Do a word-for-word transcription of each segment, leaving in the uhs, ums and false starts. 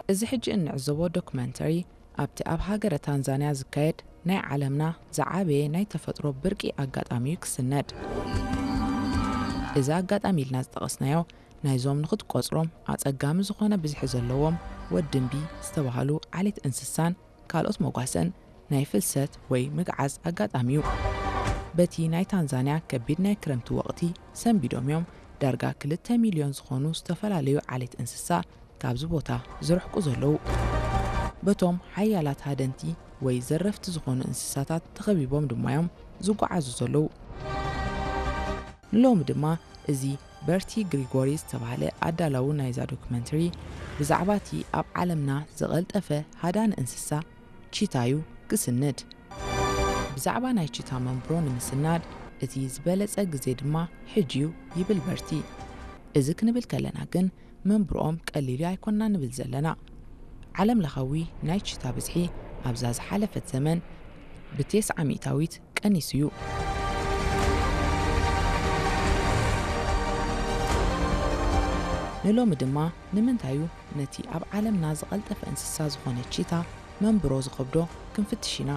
እዚ ሕጂ እንዕዘቦ ዶክመንተሪ ኣብቲ ኣብ ሃገረ ታንዛንያ ዝካየድ ናይ ዓለምና ዝዓበየ ናይ ተፈጥሮ ብርቂ ኣጋጣሚዩ ክስነድ እዚ ኣጋጣሚ ኢልና ዝጠቐስናዮ ናይዞም ንኽትቆፅሮም ኣጸጋሚ ዝኾነ ብዝሒ ዘለዎም ወድንቢ ዝተባሃሉ ዓሌት እንስሳን ካልኦት መጓሰን ናይ ፍልሰት ወይ ምግዓዝ ኣጋጣሚዩ በቲ ናይ ታንዛንያ ከቢድ ናይ ክረምቲ ወቕቲ ሰንቢዶም እዮም ዳርጋ ክልተ ሚልዮን ዝኾኑ ዝተፈላለዩ ዓሌት እንስሳ ካብዚ ቦታ ዝርሕቁ ዘለዉ በቶም ሓያላት ሃደንቲ ወይ ዘረፍቲ ዝኾኑ እንስሳታት ተኸቢቦም ድማ እዮም ዝጓዓዙ ዘለዉ ንሎሚ ድማ እዚ በርቲ ግሪጎሪ ዝተባሃለ ኣዳላው ናይዛ ዶክመንተሪ ብዛዕባ እቲ ኣብ ዓለምና ዝቐልጠፈ ሃዳን እንስሳ ቺታዩ ክስንድ ብዛዕባ ናይ ቺታ መንብሮ ንምስናድ እቲ ዝበለጸ ግዜ ድማ ሕጂዩ ይብል በርቲ እዚ ክንብል ከለና ግን መንብሮኦም ቀሊሉ ኣይኮንና ንብል ዘለና ዓለም ለኻዊ ናይ ቺታ ብዝሒ ኣብዛ ዝሓለፈት ዘመን ብቴስዓ ሚእታዊት ቀኒሱ እዩ ንሎሚ ድማ ንምንታዩ ነቲ ኣብ ዓለምና ዝቐልጠፈ እንስሳ ዝኾነ ቺታ መንብሮ ዝኸብዶ ክንፍትሽ ኢና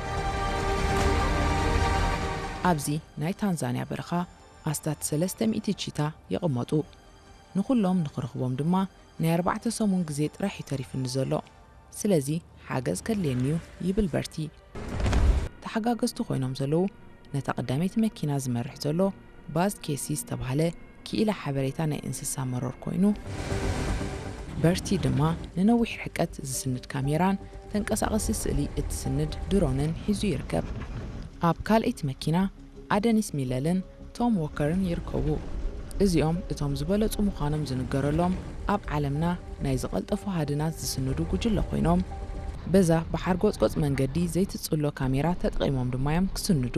ኣብዚ ናይ ታንዛንያ በረኻ ኣስታት ሰለስተ ሚእቲ ቺታ ይቕመጡ ንኹሎም ንኽረኽቦም ድማ ናይ ኣርባዕተ ሰሙን ግዜ ጥራሕ ይተሪፍኒ ዘሎ ስለዚ ሓገዝ ከድልየኒ እዩ ይብል በርቲ ተሓጋገዝቲ ኮይኖም ዘለዉ ነታ ቀዳመይቲ መኪና ዝመርሕ ዘሎ ባዝ ኬሲ ዝተባሃለ ክኢላ ሓበሬታ ናይ እንስሳ መሮር ኮይኑ በርቲ ድማ ንነዊሕ ርሕቀት ዝስንድ ካሜራን ተንቀሳቐሲ ስእሊ እትስንድ ድሮንን ሒዙ ይርከብ ኣብ ካልአይቲ መኪና ኣደኒስ ሚለልን ቶም ዎከርን ይርከቡ እዚኦም እቶም ዝበለጹ ምዃኖም ዝንገረሎም ኣብ ዓለምና ናይ ዝቐልጠፉ ሃድናት ዝስንዱ ጉጅለ ኮይኖም በዛ ብሓርጎጽጎጽ መንገዲ ዘይትጽሎ ካሜራ ተጠቒሞም ድማ እዮም ክስንዱ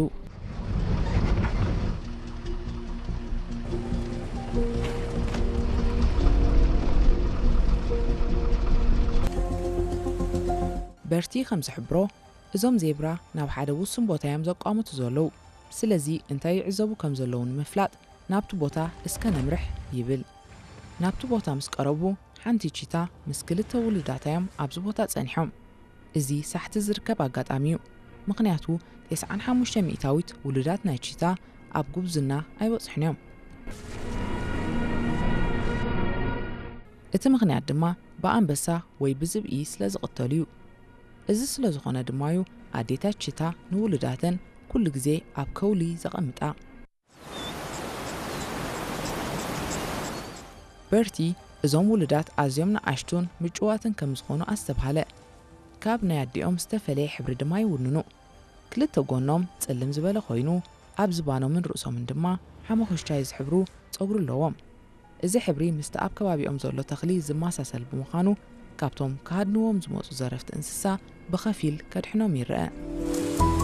በርቲ ከም ዝሕብሮ እዞም ዜብራ ናብ ሓደ ውሱን ቦታ እዮም ዘቋሙቱ ዘለዉ ስለዚ እንታይ ይዕዘቡ ከም ዘለዉ ንምፍላጥ ናብቲ ቦታ እስከ ነምርሕ ይብል ናብቲ ቦታ ምስ ቀረቡ ሓንቲ ቺታ ምስ ክልተ ውሉዳታ እዮም ኣብዚ ቦታ ጸኒሖም እዚ ሳሕቲ ዝርከብ ኣጋጣሚ እዩ ምኽንያቱ ቴስዓን ሓሙሽተ ሚእታዊት ውሉዳት ናይ ቺታ ኣብ ጉብዝና ኣይበጽሑን እዮም እቲ ምኽንያት ድማ ብኣንበሳ ወይ ብዝብኢ ስለ ዝቕተሉ እዩ እዚ ስለ ዝኾነ ድማ እዩ ኣዴታት ቺታ ንውሉዳተን ኩሉ ግዜ ኣብ ከውሊ ዘቐምጣ በርቲ እዞም ውሉዳት ኣዝዮም ንኣሽቱን ምጭዋትን ከም ዝኾኑ ኣስተብሃለ ካብ ናይ ኣዲኦም ዝተፈለየ ሕብሪ ድማ ይውንኑ ክልተ ጎኖም ጸልም ዝበለ ኮይኑ ኣብ ዝባኖምን ርእሶምን ድማ ሓመኹሽታይ ዝሕብሩ ጸጉሪ ኣለዎም እዚ ሕብሪ ምስቲ ኣብ ከባቢኦም ዘሎ ተኽሊ ዝመሳሰል ብምዃኑ ካብቶም ካድንዎም ዝመፁ ዘረፍቲ እንስሳ ብኸፊል ከድሕኖም ይርአ